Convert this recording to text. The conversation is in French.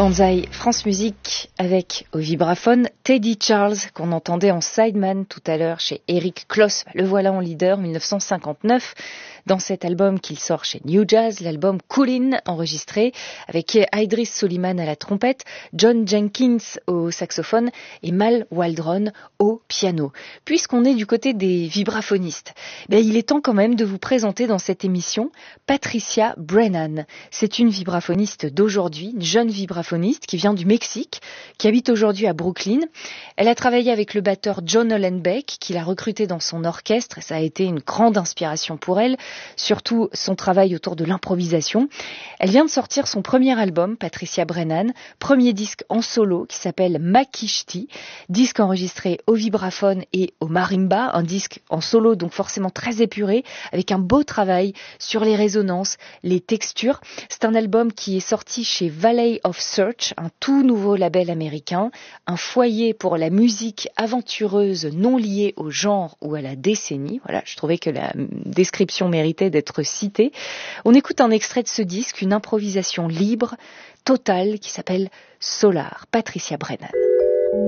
Banzai France Musique avec au vibraphone Teddy Charles qu'on entendait en sideman tout à l'heure chez Eric Kloss. Le voilà en leader 1959 dans cet album qu'il sort chez New Jazz, l'album Coolin enregistré avec Idris Soliman à la trompette, John Jenkins au saxophone et Mal Waldron au piano. Puisqu'on est du côté des vibraphonistes, il est temps quand même de vous présenter dans cette émission Patricia Brennan. C'est une vibraphoniste d'aujourd'hui, une jeune vibraphoniste qui vient du Mexique, qui habite aujourd'hui à Brooklyn. Elle a travaillé avec le batteur John Hollenbeck, qui l'a recruté dans son orchestre, et ça a été une grande inspiration pour elle, surtout son travail autour de l'improvisation. Elle vient de sortir son premier album, Patricia Brennan, premier disque en solo qui s'appelle Makishti, disque enregistré au vibraphone et au marimba, un disque en solo donc forcément très épuré, avec un beau travail sur les résonances, les textures. C'est un album qui est sorti chez Valley of Search, un tout nouveau label américain, un foyer pour la musique aventureuse non liée au genre ou à la décennie. Voilà, je trouvais que la description méritait d'être citée. On écoute un extrait de ce disque, une improvisation libre, totale, qui s'appelle Solar, Patricia Brennan.